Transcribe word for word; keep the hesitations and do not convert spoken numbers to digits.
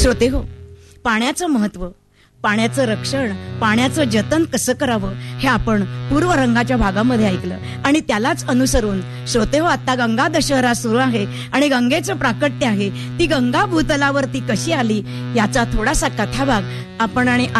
श्रोते हो, पाण्याचं महत्व, पाण्याचं रक्षण, पाण्याचं जतन कसं करावं हे आपण पूर्वरंगाच्या भागामध्ये ऐकलं आणि त्यालाच अनुसरून श्रोते हो, आता गंगा दशहरा सुरू आहे आणि गंगेचं प्राकट्य आहे. ती गंगा भूतलावरती कशी आली याचा थोडासा कथाभाग आपण आणि